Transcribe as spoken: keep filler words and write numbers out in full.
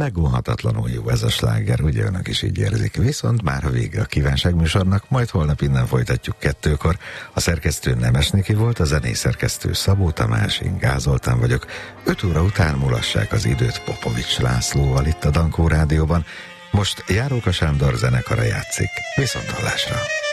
Megunhatatlanul jó ez a sláger, ugye önök is így érzik. Viszont már a vége a kívánságműsornak, majd holnap innen folytatjuk kettőkor. A szerkesztő Nemes Niki volt, a zenészerkesztő Szabó Tamás, én Gázoltán vagyok. Öt óra után mulassák az időt Popovics Lászlóval itt a Dankó Rádióban. Most Járóka Sándor zenekara játszik. Viszont hallásra!